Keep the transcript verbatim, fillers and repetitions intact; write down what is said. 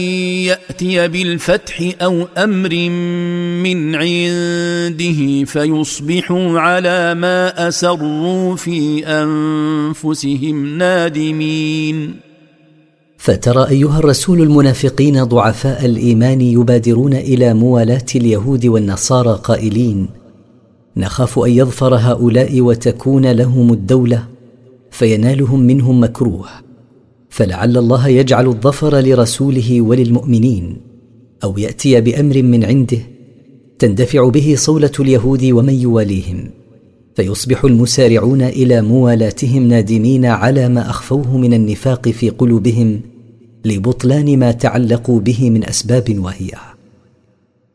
يأتي بالفتح أو أمر من عنده فيصبحوا على ما أسروا في أنفسهم نادمين. فترى أيها الرسول المنافقين ضعفاء الإيمان يبادرون إلى موالاة اليهود والنصارى قائلين: نخاف أن يظفر هؤلاء وتكون لهم الدولة فينالهم منهم مكروه، فلعل الله يجعل الظفر لرسوله وللمؤمنين، أو يأتي بأمر من عنده تندفع به صولة اليهود ومن يواليهم، فيصبح المسارعون إلى موالاتهم نادمين على ما أخفوه من النفاق في قلوبهم لبطلان ما تعلقوا به من أسباب واهية.